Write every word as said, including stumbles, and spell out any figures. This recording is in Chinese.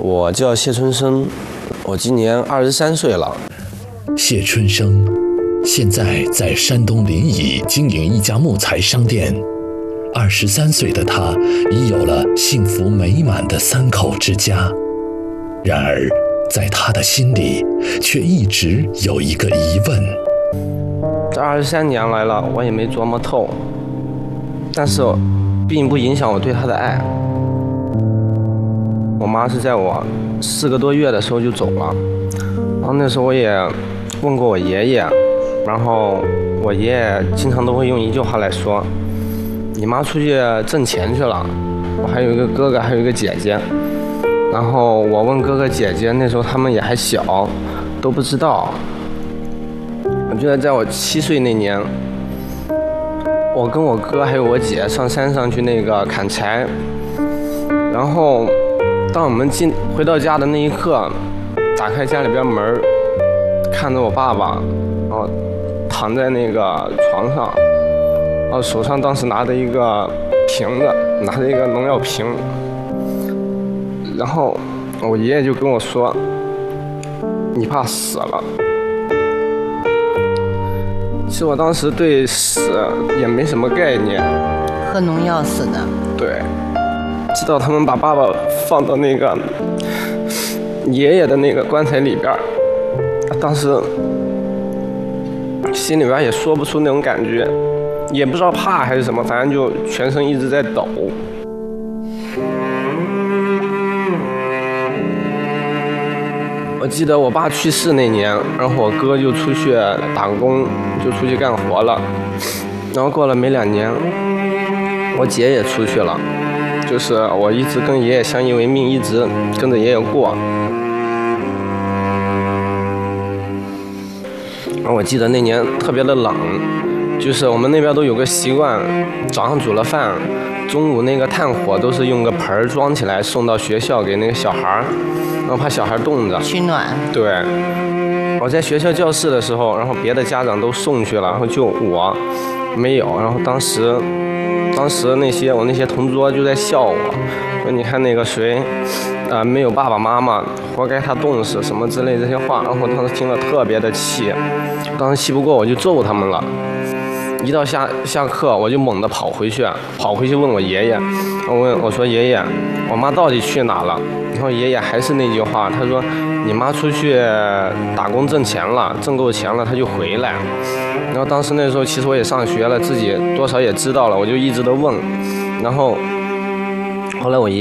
我叫谢春生，我今年二十三岁了。 谢春生现在在山东临沂经营一家木材商店。二十三岁的他已有了幸福美满的三口之家，然而在他的心里却一直有一个疑问。 这二十三年来了，我也没琢磨透，但是并不影响我对他的爱。我妈是在我四个多月的时候就走了，然后那时候我也问过我爷爷，然后我爷爷经常都会用一句话来说：“你妈出去挣钱去了，我还有一个哥哥，还有一个姐姐。”然后我问哥哥姐姐，那时候他们也还小，都不知道。我记得在我七岁那年，我跟我哥还有我姐上山上去那个砍柴，然后当我们进回到家的那一刻，打开家里边门，看着我爸爸，然后躺在那个床上，然后手上当时拿着一个瓶子，拿着一个农药瓶，然后我爷爷就跟我说：“你爸死了。”其实我当时对死也没什么概念。 喝农药死的。 对。直到他们把爸爸放到那个爷爷的那个棺材里边，当时心里边也说不出那种感觉，也不知道怕还是什么，反正就全身一直在抖。我记得我爸去世那年，然后我哥就出去打工，就出去干活了。然后过了没两年，我姐也出去了。就是我一直跟爷爷相依为命，一直跟着爷爷过。然后我记得那年特别的冷，就是我们那边都有个习惯，早上煮了饭，中午那个炭火都是用个盆儿装起来送到学校给那个小孩儿，然后怕小孩冻着。 取暖。 对。我在学校教室的时候，然后别的家长都送去了，然后就我没有。然后当时。当时那些我那些同桌就在笑我，说你看那个谁，啊、呃、没有爸爸妈妈，活该他冻死什么之类这些话。然后我当时听了特别的气，当时气不过我就揍他们了。一到下下课我就猛地跑回去，跑回去问我爷爷，我问我说爷爷，我妈到底去哪了？然后爷爷还是那句话，他说你妈出去打工挣钱了，挣够钱了她就回来。然后当时那时候其实我也上学了，自己多少也知道了，我就一直都问。然后后来我爷